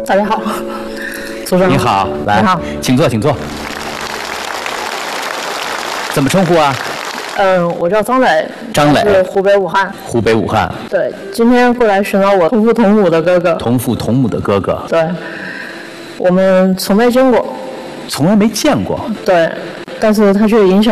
大家好，组长你好，来， 你好， 请坐，请坐。怎么称呼啊？ 我叫张磊， 张磊是湖北武汉。 湖北武汉。 对，今天过来寻找我同父同母的哥哥。 同父同母的哥哥。 对，我们从没见过。 从来没见过。 对，但是他却影响